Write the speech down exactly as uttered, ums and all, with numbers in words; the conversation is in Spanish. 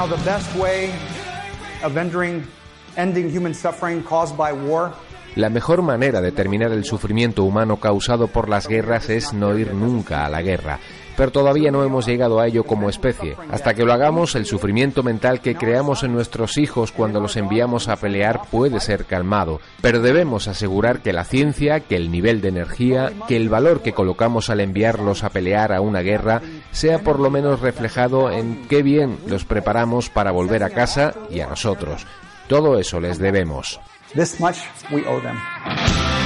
The best way of ending, ending human suffering caused by war. La mejor manera de terminar el sufrimiento humano causado por las guerras es no ir nunca a la guerra. Pero todavía no hemos llegado a ello como especie. Hasta que lo hagamos, el sufrimiento mental que creamos en nuestros hijos cuando los enviamos a pelear puede ser calmado. Pero debemos asegurar que la ciencia, que el nivel de energía, que el valor que colocamos al enviarlos a pelear a una guerra sea por lo menos reflejado en qué bien los preparamos para volver a casa y a nosotros. Todo eso les debemos. This much we owe them.